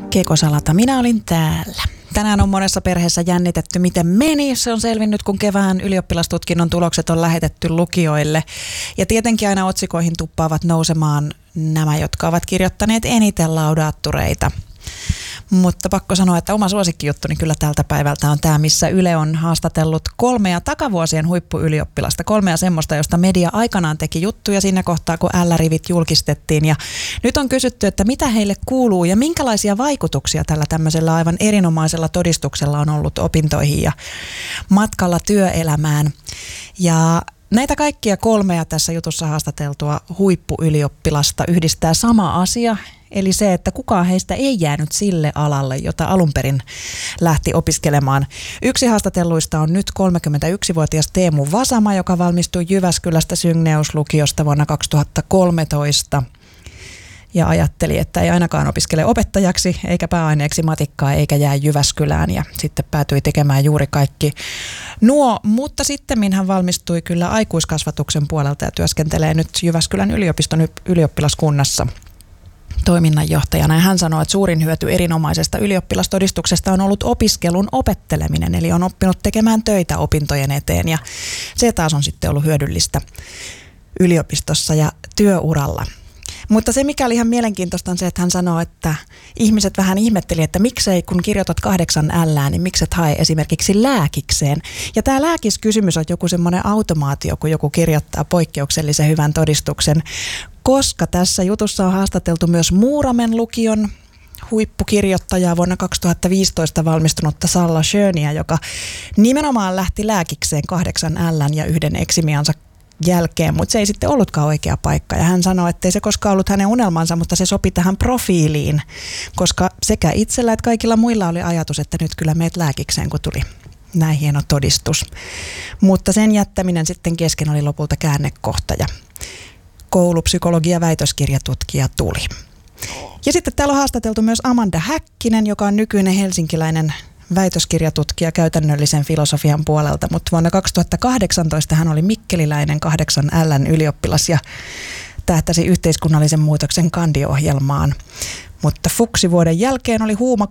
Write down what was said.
Kekosalata, minä olin täällä. Tänään on monessa perheessä jännitetty, miten meni. Se on selvinnyt, kun kevään ylioppilastutkinnon tulokset on lähetetty lukioille. Ja tietenkin aina otsikoihin tuppaavat nousemaan nämä, jotka ovat kirjoittaneet eniten laudaattureita. Mutta pakko sanoa, että oma suosikkijuttuni kyllä tältä päivältä on tämä, missä Yle on haastatellut 3 takavuosien huippuylioppilasta. 3 semmoista, josta media aikanaan teki juttuja siinä kohtaa, kun L-rivit julkistettiin. Ja nyt on kysytty, että mitä heille kuuluu ja minkälaisia vaikutuksia tällä tämmöisellä aivan erinomaisella todistuksella on ollut opintoihin ja matkalla työelämään. Ja näitä kaikkia 3 tässä jutussa haastateltua huippuylioppilasta yhdistää sama asia, eli se, että kukaan heistä ei jäänyt sille alalle, jota alun perin lähti opiskelemaan. Yksi haastatelluista on nyt 31-vuotias Teemu Vasama, joka valmistui Jyväskylästä Syngneuslukiosta vuonna 2013. Ja ajatteli, että ei ainakaan opiskele opettajaksi, eikä pääaineeksi matikkaa, eikä jää Jyväskylään. Ja sitten päätyi tekemään juuri kaikki nuo. Mutta sitten hän valmistui kyllä aikuiskasvatuksen puolelta ja työskentelee nyt Jyväskylän yliopiston ylioppilaskunnassa toiminnanjohtajana. Ja hän sanoi, että suurin hyöty erinomaisesta ylioppilastodistuksesta on ollut opiskelun opetteleminen. Eli on oppinut tekemään töitä opintojen eteen. Ja se taas on sitten ollut hyödyllistä yliopistossa ja työuralla. Mutta se, mikä oli ihan mielenkiintoista, on se, että hän sanoi, että ihmiset vähän ihmetteli, että miksei, kun kirjoitat 8 L:ää, niin mikset hae esimerkiksi lääkikseen. Ja tämä lääkiskysymys on joku semmoinen automaatio, kun joku kirjoittaa poikkeuksellisen hyvän todistuksen, koska tässä jutussa on haastateltu myös Muuramen lukion huippukirjoittajaa vuonna 2015 valmistunutta Salla Schöniä, joka nimenomaan lähti lääkikseen 8 L:n ja 1 eksimiansa jälkeen, mutta se ei sitten ollutkaan oikea paikka. Ja hän sanoi, että ei se koskaan ollut hänen unelmansa, mutta se sopi tähän profiiliin, koska sekä itsellä että kaikilla muilla oli ajatus, että nyt kyllä meet lääkikseen, kun tuli näin hieno todistus. Mutta sen jättäminen sitten kesken oli lopulta käännekohta ja koulupsykologia väitöskirjatutkija tuli. Ja sitten täällä on haastateltu myös Amanda Häkkinen, joka on nykyinen helsinkiläinen väitöskirjatutkija käytännöllisen filosofian puolelta, mutta vuonna 2018 hän oli mikkeliläinen 8 L:n ylioppilas ja tähtäsi yhteiskunnallisen muutoksen kandiohjelmaan. Mutta fuksivuoden jälkeen oli